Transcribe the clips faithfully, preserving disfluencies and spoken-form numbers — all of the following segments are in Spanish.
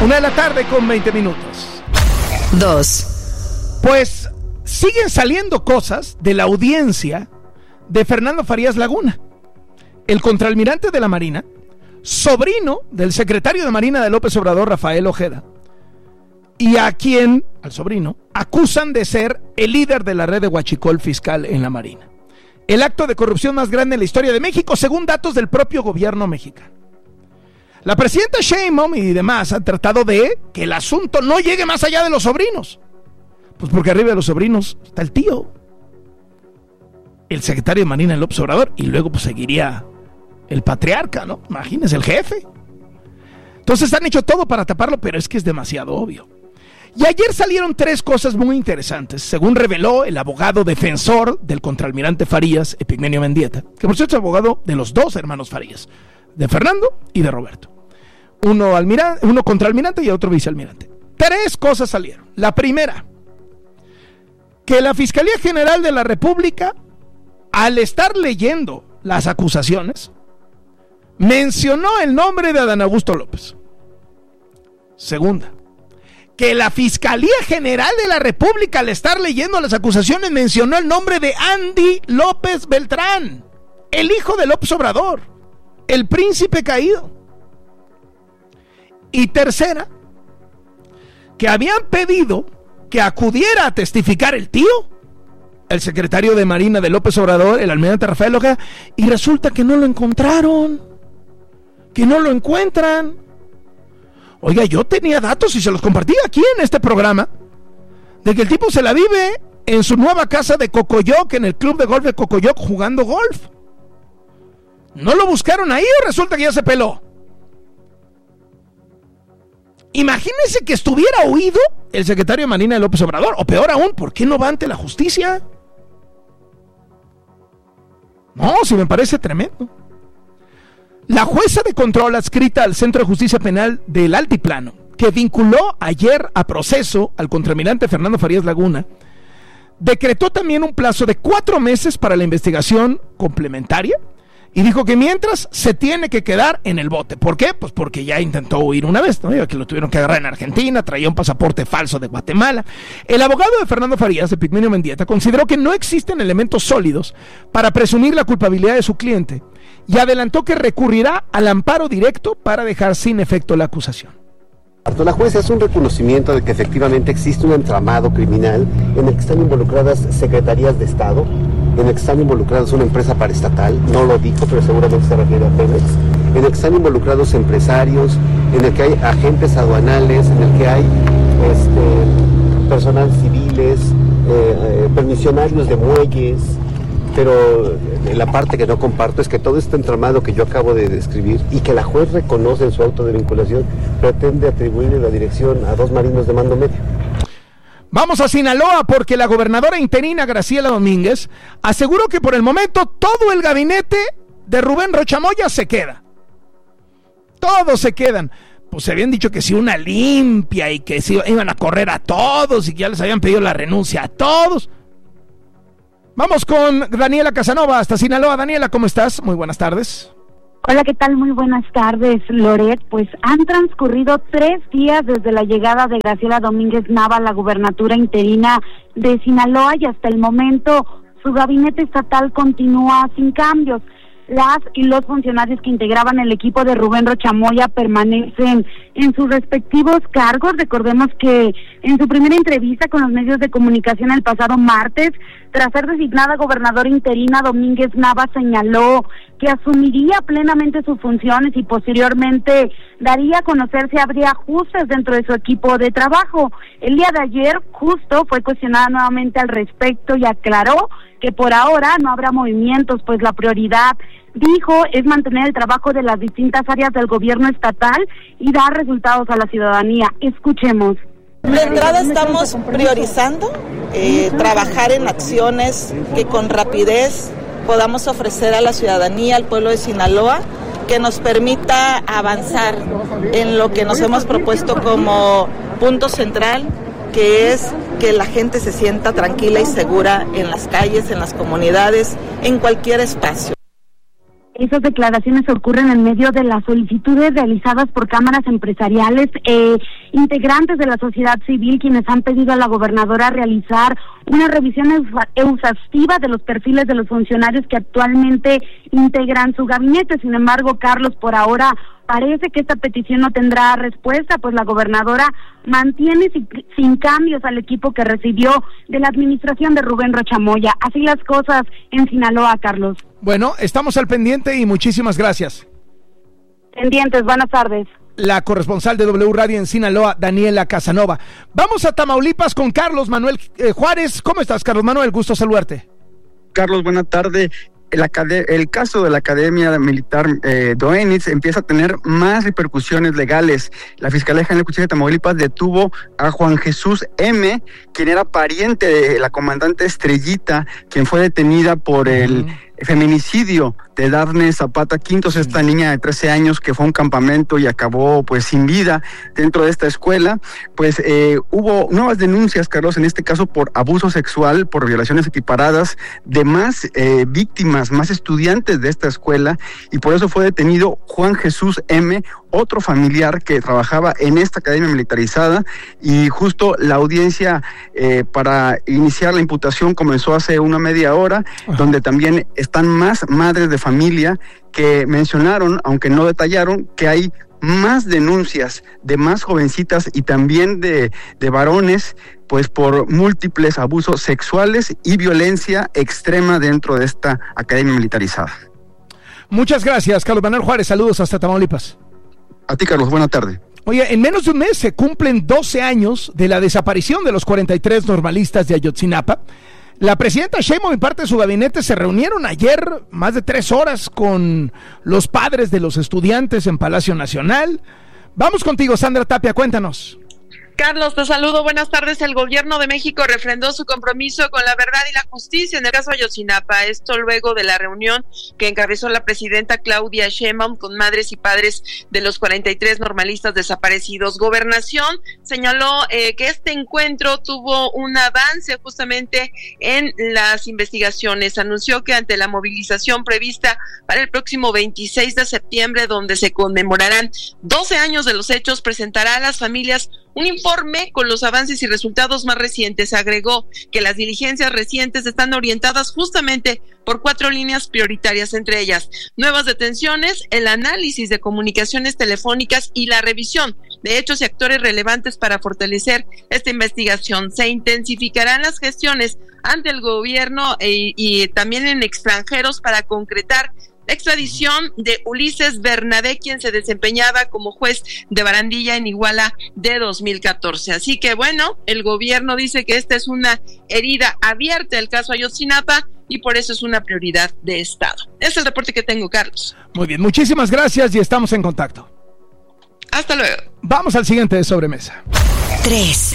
Una de la tarde con veinte minutos. Dos. Pues siguen saliendo cosas de la audiencia de Fernando Farías Laguna, el contraalmirante de la Marina, sobrino del secretario de Marina de López Obrador, Rafael Ojeda, y a quien, al sobrino, acusan de ser el líder de la red de huachicol fiscal en la Marina. El acto de corrupción más grande en la historia de México, según datos del propio gobierno mexicano. La presidenta Sheinbaum y demás han tratado de que el asunto no llegue más allá de los sobrinos. Pues porque arriba de los sobrinos está el tío, el secretario de Marina, López Obrador, y luego pues seguiría el patriarca, ¿no? Imagínense, el jefe. Entonces han hecho todo para taparlo, pero es que es demasiado obvio. Y ayer salieron tres cosas muy interesantes, según reveló el abogado defensor del contraalmirante Farías, Epigmenio Mendieta, que por cierto es abogado de los dos hermanos Farías, de Fernando y de Roberto. Uno, almirante, uno contraalmirante y otro vicealmirante. Tres cosas salieron. La primera, que la Fiscalía General de la República, al estar leyendo las acusaciones, mencionó el nombre de Adán Augusto López. Segunda, que la Fiscalía General de la República, al estar leyendo las acusaciones, mencionó el nombre de Andy López Beltrán, el hijo de López Obrador, el príncipe caído. Y tercera, que habían pedido que acudiera a testificar el tío, el secretario de Marina de López Obrador, el almirante Rafael Ojeda, y resulta que no lo encontraron, que no lo encuentran. Oiga, yo tenía datos y se los compartí aquí en este programa, de que el tipo se la vive en su nueva casa de Cocoyoc, en el club de golf de Cocoyoc, jugando golf. ¿No lo buscaron ahí o resulta que ya se peló? Imagínense que estuviera oído el secretario de Marina de López Obrador, o peor aún, ¿por qué no va ante la justicia? No, si me parece tremendo. La jueza de control adscrita al Centro de Justicia Penal del Altiplano, que vinculó ayer a proceso al contraalmirante Fernando Farías Laguna, decretó también un plazo de cuatro meses para la investigación complementaria y dijo que mientras se tiene que quedar en el bote. ¿Por qué? Pues porque ya intentó huir una vez, ¿no? Que lo tuvieron que agarrar en Argentina, traía un pasaporte falso de Guatemala. El abogado de Fernando Farías, Epigmenio Mendieta, consideró que no existen elementos sólidos para presumir la culpabilidad de su cliente y adelantó que recurrirá al amparo directo para dejar sin efecto la acusación. La jueza hace un reconocimiento de que efectivamente existe un entramado criminal en el que están involucradas secretarías de Estado, en el que están involucrados una empresa paraestatal, no lo dijo, pero seguramente se refiere a Pemex, en el que están involucrados empresarios, en el que hay agentes aduanales, en el que hay este, personal civiles, eh, eh, permisionarios de muelles. Pero la parte que no comparto es que todo este entramado que yo acabo de describir y que la juez reconoce en su auto de vinculación pretende atribuirle la dirección a dos marinos de mando medio. Vamos a Sinaloa porque la gobernadora interina Graciela Domínguez aseguró que por el momento todo el gabinete de Rubén Rocha Moya se queda. Todos se quedan. Pues se habían dicho que si una limpia y que si iban a correr a todos y que ya les habían pedido la renuncia a todos. Vamos con Daniela Casanova hasta Sinaloa. Daniela, ¿cómo estás? Muy buenas tardes. Hola, ¿qué tal? Muy buenas tardes, Loret. Pues han transcurrido tres días desde la llegada de Graciela Domínguez Nava a la gubernatura interina de Sinaloa y hasta el momento su gabinete estatal continúa sin cambios. Las y los funcionarios que integraban el equipo de Rubén Rocha Moya permanecen en sus respectivos cargos. Recordemos que en su primera entrevista con los medios de comunicación el pasado martes, tras ser designada gobernadora interina, Domínguez Nava señaló que asumiría plenamente sus funciones y posteriormente daría a conocer si habría ajustes dentro de su equipo de trabajo. El día de ayer justo fue cuestionada nuevamente al respecto y aclaró que por ahora no habrá movimientos, pues la prioridad, dijo, es mantener el trabajo de las distintas áreas del gobierno estatal y dar resultados a la ciudadanía. Escuchemos. De entrada estamos priorizando eh, trabajar en acciones que con rapidez podamos ofrecer a la ciudadanía, al pueblo de Sinaloa, que nos permita avanzar en lo que nos hemos propuesto como punto central, que es que la gente se sienta tranquila y segura en las calles, en las comunidades, en cualquier espacio. Esas declaraciones ocurren en medio de las solicitudes realizadas por cámaras empresariales, eh, integrantes de la sociedad civil, quienes han pedido a la gobernadora realizar una revisión exhaustiva de los perfiles de los funcionarios que actualmente integran su gabinete. Sin embargo, Carlos, por ahora parece que esta petición no tendrá respuesta, pues la gobernadora mantiene sin, sin cambios al equipo que recibió de la administración de Rubén Rocha Moya. Así las cosas en Sinaloa, Carlos. Bueno, estamos al pendiente y muchísimas gracias. Pendientes, buenas tardes. La corresponsal de W Radio en Sinaloa, Daniela Casanova. Vamos a Tamaulipas con Carlos Manuel eh, Juárez. ¿Cómo estás, Carlos Manuel? Gusto saludarte. Carlos, buena tarde. El, el caso de la Academia Militar eh, Doenitz empieza a tener más repercusiones legales. La Fiscalía General de Justicia de Tamaulipas detuvo a Juan Jesús M., quien era pariente de la comandante Estrellita, quien fue detenida por el feminicidio de Dafne Zapata Quintos, esta niña de trece años que fue a un campamento y acabó pues sin vida dentro de esta escuela. Pues eh, hubo nuevas denuncias, Carlos, en este caso por abuso sexual, por violaciones equiparadas de más eh, víctimas, más estudiantes de esta escuela, y por eso fue detenido Juan Jesús M., otro familiar que trabajaba en esta academia militarizada, y justo la audiencia eh, para iniciar la imputación comenzó hace una media hora, uh-huh. donde también están más madres de familia que mencionaron, aunque no detallaron, que hay más denuncias de más jovencitas y también de, de varones, pues por múltiples abusos sexuales y violencia extrema dentro de esta academia militarizada. Muchas gracias, Carlos Manuel Juárez. Saludos hasta Tamaulipas. A ti, Carlos, buena tarde. Oye, en menos de un mes se cumplen doce años de la desaparición de los cuarenta y tres normalistas de Ayotzinapa. La presidenta Sheinbaum y parte de su gabinete se reunieron ayer más de tres horas con los padres de los estudiantes en Palacio Nacional. Vamos contigo, Sandra Tapia, cuéntanos. Carlos, te saludo, buenas tardes. El gobierno de México refrendó su compromiso con la verdad y la justicia en el caso Ayotzinapa, esto luego de la reunión que encabezó la presidenta Claudia Sheinbaum con madres y padres de los cuarenta y tres normalistas desaparecidos. Gobernación señaló eh, que este encuentro tuvo un avance justamente en las investigaciones. Anunció que ante la movilización prevista para el próximo veintiséis de septiembre, donde se conmemorarán doce años de los hechos, presentará a las familias un informe con los avances y resultados más recientes. Agregó que las diligencias recientes están orientadas justamente por cuatro líneas prioritarias, entre ellas nuevas detenciones, el análisis de comunicaciones telefónicas y la revisión de hechos y actores relevantes para fortalecer esta investigación. Se intensificarán las gestiones ante el gobierno e, y también en extranjeros para concretar la extradición de Ulises Bernabé, quien se desempeñaba como juez de Barandilla en Iguala de dos mil catorce. Así que bueno, el gobierno dice que esta es una herida abierta del caso Ayotzinapa y por eso es una prioridad de Estado. Es el reporte que tengo, Carlos. Muy bien, muchísimas gracias y estamos en contacto. Hasta luego. Vamos al siguiente de sobremesa. Tres.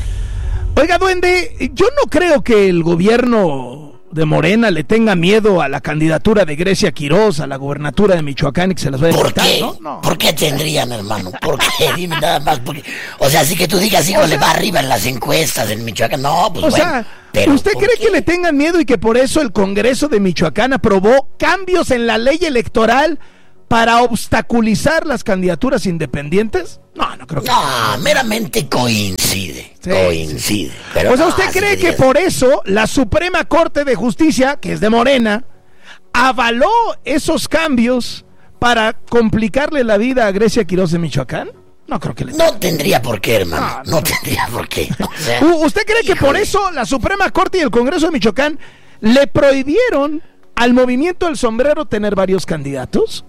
Oiga, duende, yo no creo que el gobierno de Morena le tenga miedo a la candidatura de Grecia Quiroz a la gubernatura de Michoacán y que se las vaya a ¿Por quitar, qué? ¿no? No. ¿Por qué tendrían, hermano? ¿Por qué? Dime nada más. Porque, o sea, así que tú digas, hijo, le va arriba en las encuestas en Michoacán. No, pues o bueno. sea, pero ¿usted cree qué? que le tengan miedo y que por eso el Congreso de Michoacán aprobó cambios en la ley electoral para obstaculizar las candidaturas independientes? No, no creo que No, meramente coincide. Sí, coincide. Pero o sea, no, ¿usted así cree que digas- por eso la Suprema Corte de Justicia, que es de Morena, avaló esos cambios para complicarle la vida a Grecia Quiroz de Michoacán? No creo que le... No tendría por qué, hermano. No, No, no. tendría por qué. O sea, U- ¿Usted cree que por híjole. eso la Suprema Corte y el Congreso de Michoacán le prohibieron al movimiento del sombrero tener varios candidatos?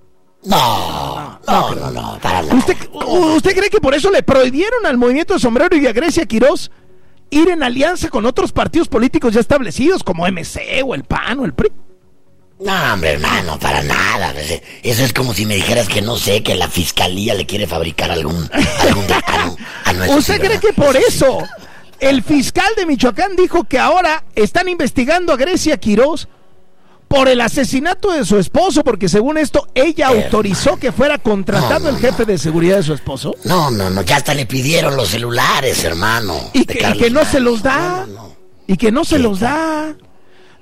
No, no, no, no, para nada. ¿Usted, u- ¿Usted cree que por eso le prohibieron al movimiento del sombrero y a Grecia Quiroz ir en alianza con otros partidos políticos ya establecidos como M C o el P A N o el P R I? No, hombre, hermano, para nada. Eso es como si me dijeras que no sé, que la fiscalía le quiere fabricar algún, algún decano a nuestro ¿Usted cree ciudadano. que por eso el fiscal de Michoacán dijo que ahora están investigando a Grecia Quiroz por el asesinato de su esposo, porque según esto ella Hermano. autorizó que fuera contratado No, no, el jefe de seguridad de su esposo? No, no, no, ya hasta le pidieron los celulares, hermano. Y de que, y Carlos que no se Mario. los da. No, no, no. Y que no se Sí, los claro. da.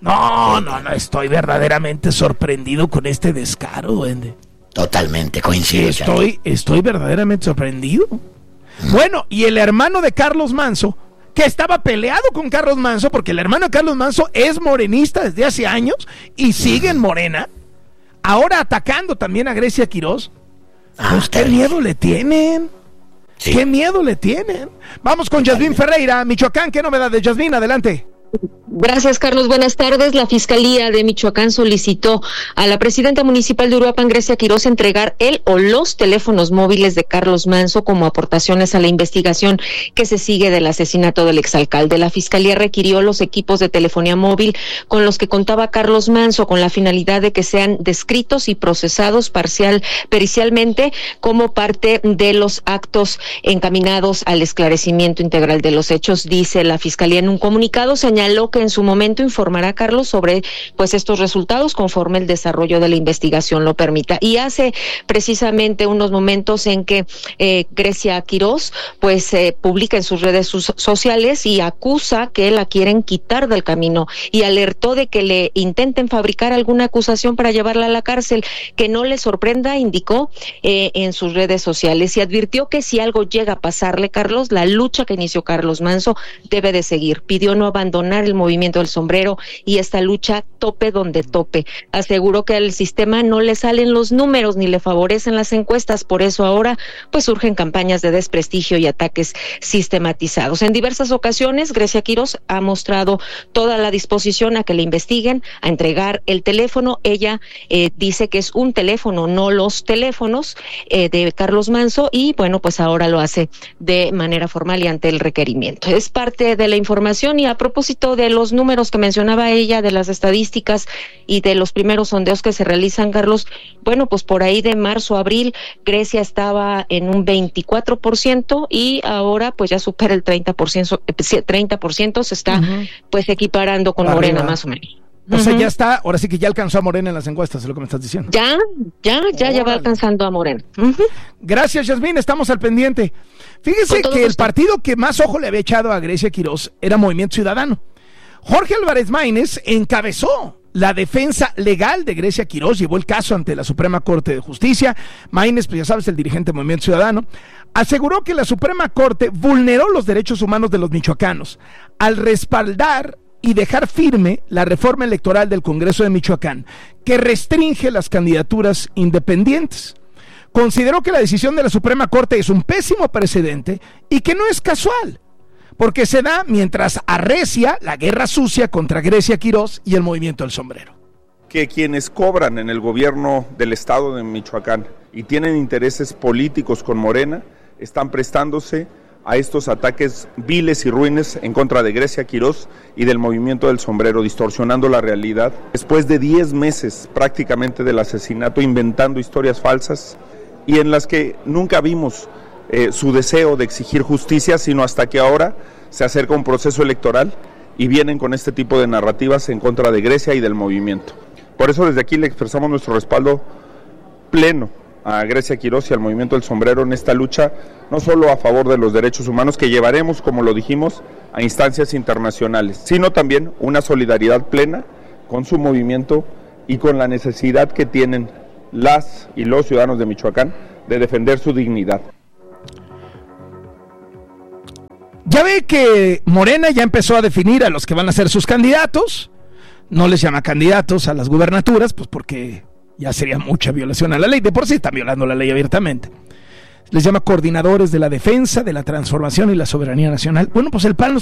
No, no, no, estoy verdaderamente sorprendido con este descaro, duende. Totalmente, coincido. Estoy, estoy verdaderamente sorprendido. Mm. Bueno, y el hermano de Carlos Manzo, que estaba peleado con Carlos Manzo, porque el hermano de Carlos Manzo es morenista desde hace años y sigue en Morena, ahora atacando también a Grecia Quirós. Ah, pues qué miedo le tienen. Sí. Qué miedo le tienen. Vamos con Yasmín Ferreira, Michoacán. ¿Qué novedades, Yasmín? Adelante. Gracias, Carlos. Buenas tardes. La Fiscalía de Michoacán solicitó a la presidenta municipal de Uruapan, Grecia Quirós, entregar el o los teléfonos móviles de Carlos Manzo como aportaciones a la investigación que se sigue del asesinato del exalcalde. La Fiscalía requirió los equipos de telefonía móvil con los que contaba Carlos Manzo con la finalidad de que sean descritos y procesados parcial, pericialmente como parte de los actos encaminados al esclarecimiento integral de los hechos, dice la Fiscalía en un comunicado. Señaló que en su momento informará a Carlos sobre pues estos resultados conforme el desarrollo de la investigación lo permita. Y hace precisamente unos momentos en que eh, Grecia Quirós pues eh, publica en sus redes sus, sociales y acusa que la quieren quitar del camino y alertó de que le intenten fabricar alguna acusación para llevarla a la cárcel. Que no le sorprenda, indicó eh, en sus redes sociales, y advirtió que si algo llega a pasarle, Carlos, la lucha que inició Carlos Manzo debe de seguir. Pidió no abandonar el movimiento del sombrero y esta lucha tope donde tope. Aseguró que al sistema no le salen los números ni le favorecen las encuestas, por eso ahora pues surgen campañas de desprestigio y ataques sistematizados. En diversas ocasiones Grecia Quirós ha mostrado toda la disposición a que le investiguen, a entregar el teléfono. Ella eh, dice que es un teléfono, no los teléfonos eh, de Carlos Manzo, y bueno, pues ahora lo hace de manera formal y ante el requerimiento. Es parte de la información. Y a propósito de los números que mencionaba ella, de las estadísticas y de los primeros sondeos que se realizan, Carlos, bueno, pues por ahí de marzo a abril Grecia estaba en un veinticuatro por ciento y ahora pues ya supera el treinta por ciento, treinta por ciento se está uh-huh. pues equiparando con Arriba. Morena más o menos. O sea, ya está, ahora sí que ya alcanzó a Morena en las encuestas, es lo que me estás diciendo. Ya, ya, ya, Órale. ya va alcanzando a Morena. Uh-huh. Gracias, Yasmín, estamos al pendiente. Fíjese que el partido que más ojo le había echado a Grecia Quirós era Movimiento Ciudadano. Jorge Álvarez Maínez encabezó la defensa legal de Grecia Quirós, llevó el caso ante la Suprema Corte de Justicia. Maínez, pues ya sabes, el dirigente del Movimiento Ciudadano, aseguró que la Suprema Corte vulneró los derechos humanos de los michoacanos al respaldar y dejar firme la reforma electoral del Congreso de Michoacán, que restringe las candidaturas independientes. Consideró que la decisión de la Suprema Corte es un pésimo precedente y que no es casual, porque se da mientras arrecia la guerra sucia contra Grecia Quirós y el Movimiento del Sombrero. Que quienes cobran en el gobierno del estado de Michoacán y tienen intereses políticos con Morena, están prestándose a estos ataques viles y ruines en contra de Grecia Quirós y del Movimiento del Sombrero, distorsionando la realidad. Después de diez meses prácticamente del asesinato, inventando historias falsas y en las que nunca vimos eh, su deseo de exigir justicia, sino hasta que ahora se acerca un proceso electoral y vienen con este tipo de narrativas en contra de Grecia y del movimiento. Por eso desde aquí le expresamos nuestro respaldo pleno a Grecia Quirós y al Movimiento del Sombrero en esta lucha, no solo a favor de los derechos humanos que llevaremos, como lo dijimos, a instancias internacionales, sino también una solidaridad plena con su movimiento y con la necesidad que tienen las y los ciudadanos de Michoacán de defender su dignidad. Ya ve que Morena ya empezó a definir a los que van a ser sus candidatos. No les llama candidatos a las gubernaturas, pues porque ya sería mucha violación a la ley. De por sí están violando la ley abiertamente. Les llama coordinadores de la defensa, de la transformación y la soberanía nacional. Bueno, pues el P A N